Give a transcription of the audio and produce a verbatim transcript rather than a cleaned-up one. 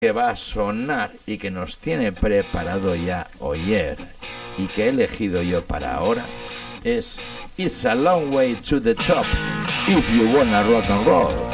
que va a sonar y que nos tiene preparado ya Oyer y que he elegido yo para ahora es It's a Long Way to the Top if you wanna rock and roll.